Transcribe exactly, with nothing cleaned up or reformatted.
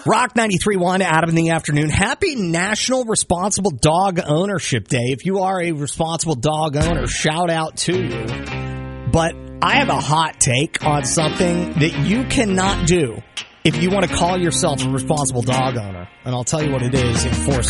Rock ninety-three point one, Adam in the afternoon. Happy National Responsible Dog Ownership Day. If you are a responsible dog owner, shout out to you. But I have a hot take on something that you cannot do if you want to call yourself a responsible dog owner. And I'll tell you what it is in four